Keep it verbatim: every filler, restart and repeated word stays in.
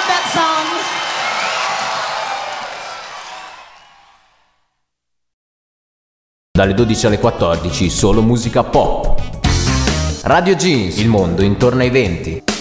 love that song. Dalle dodici alle quattordici, solo musica pop. Radio Jeans, il mondo intorno ai venti.